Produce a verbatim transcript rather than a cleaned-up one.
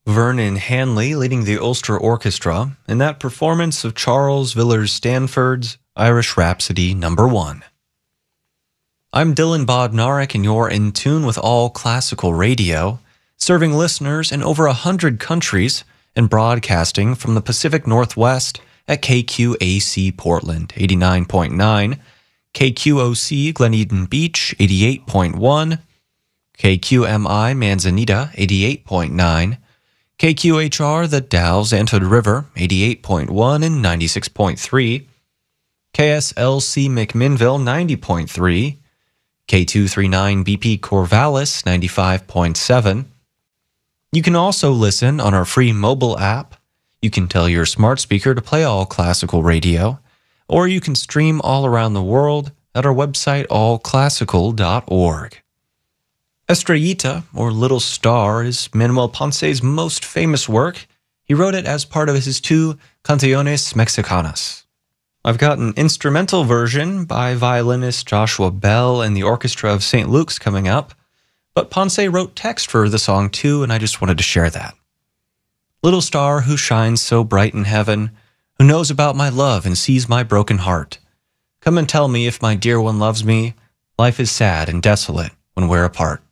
Vernon Hanley leading the Ulster Orchestra in that performance of Charles Villiers Stanford's Irish Rhapsody Number One. I'm Dylan Bodnarik, and you're in tune with All Classical Radio, serving listeners in over a hundred countries and broadcasting from the Pacific Northwest at K Q A C Portland eighty-nine point nine, K Q O C Glen Eden Beach eighty-eight point one, K Q M I Manzanita eighty-eight point nine, K Q H R The Dalles Anthood River eighty-eight point one and ninety-six point three, K S L C McMinnville ninety point three, K two thirty-nine B P Corvallis ninety-five point seven. You can also listen on our free mobile app. You can tell your smart speaker to play All Classical Radio, or you can stream all around the world at our website all classical dot org. Estrellita, or Little Star, is Manuel Ponce's most famous work. He wrote it as part of his two Canciones Mexicanas. I've got an instrumental version by violinist Joshua Bell and the Orchestra of Saint Luke's coming up, but Ponce wrote text for the song too, and I just wanted to share that. Little star who shines so bright in heaven, who knows about my love and sees my broken heart, come and tell me if my dear one loves me. Life is sad and desolate when we're apart.